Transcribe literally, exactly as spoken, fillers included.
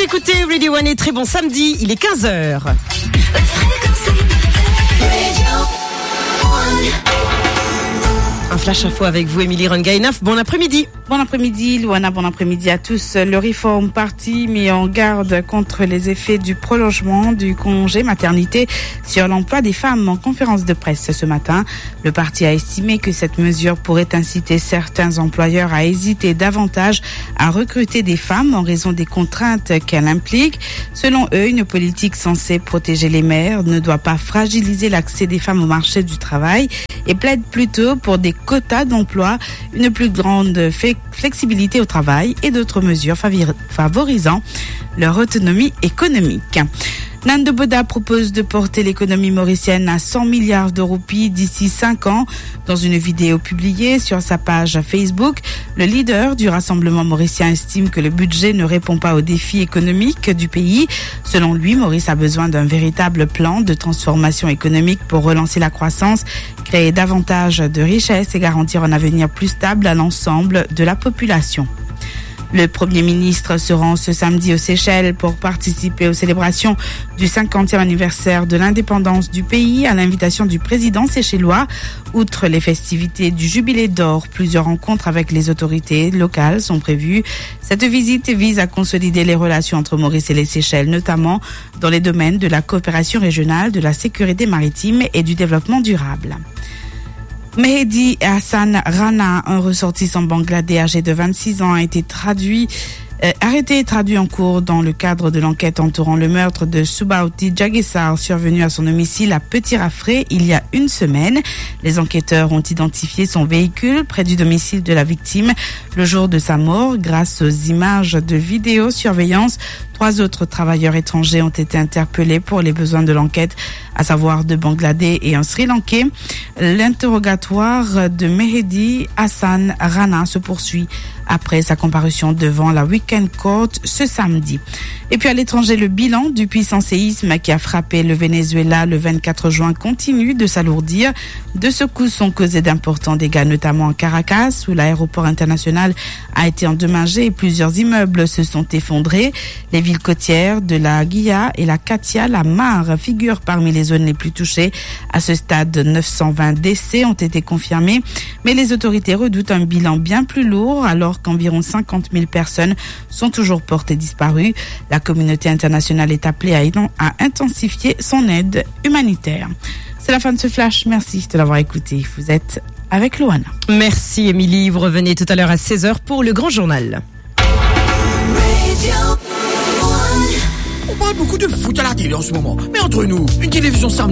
écoutez Radio One et très bon samedi, il est quinze heures. Un flash info avec vous, Émilie Rongainaf. Bon après-midi. Bon après-midi, Louana. Bon après-midi à tous. Le Réforme Parti met en garde contre les effets du prolongement du congé maternité sur l'emploi des femmes. En conférence de presse ce matin, le parti a estimé que cette mesure pourrait inciter certains employeurs à hésiter davantage à recruter des femmes en raison des contraintes qu'elle implique. Selon eux, une politique censée protéger les mères ne doit pas fragiliser l'accès des femmes au marché du travail et plaide plutôt pour des quotas d'emploi, une plus grande flexibilité au travail et d'autres mesures favorisant leur autonomie économique. Nando Boda propose de porter l'économie mauricienne à cent milliards de roupies d'ici cinq ans. Dans une vidéo publiée sur sa page Facebook, le leader du Rassemblement mauricien estime que le budget ne répond pas aux défis économiques du pays. Selon lui, Maurice a besoin d'un véritable plan de transformation économique pour relancer la croissance, créer davantage de richesses et garantir un avenir plus stable à l'ensemble de la population. Le Premier ministre se rend ce samedi aux Seychelles pour participer aux célébrations du cinquantième anniversaire de l'indépendance du pays à l'invitation du président séchellois. Outre les festivités du Jubilé d'or, plusieurs rencontres avec les autorités locales sont prévues. Cette visite vise à consolider les relations entre Maurice et les Seychelles, notamment dans les domaines de la coopération régionale, de la sécurité maritime et du développement durable. Mehdi Hassan Rana, un ressortissant bangladais âgé de vingt-six ans, a été traduit, euh, arrêté et traduit en cours dans le cadre de l'enquête entourant le meurtre de Subauti Jagisar, survenu à son domicile à Petit-Raffré il y a une semaine. Les enquêteurs ont identifié son véhicule près du domicile de la victime le jour de sa mort grâce aux images de vidéosurveillance. Trois autres travailleurs étrangers ont été interpellés pour les besoins de l'enquête, à savoir deux Bangladais et un Sri Lankais. L'interrogatoire de Mehdi Hassan Rana se poursuit après sa comparution devant la Weekend Court ce samedi. Et puis à l'étranger, le bilan du puissant séisme qui a frappé le Venezuela le vingt-quatre juin continue de s'alourdir. Deux secousses sont causées d'importants dégâts, notamment à Caracas, où l'aéroport international a été endommagé et plusieurs immeubles se sont effondrés. Les villes côtières de la Guilla et la Katia, la Mar, figurent parmi les zones les plus touchées. À ce stade, neuf cent vingt décès ont été confirmés, mais les autorités redoutent un bilan bien plus lourd alors qu'environ cinquante mille personnes sont toujours portées disparues. La communauté internationale est appelée à, à intensifier son aide humanitaire. C'est la fin de ce flash. Merci de l'avoir écouté. Vous êtes avec Loana. Merci Émilie. Vous revenez tout à l'heure à seize heures pour le grand journal. On parle beaucoup de foot à la télé en ce moment, mais entre nous, une télévision samedi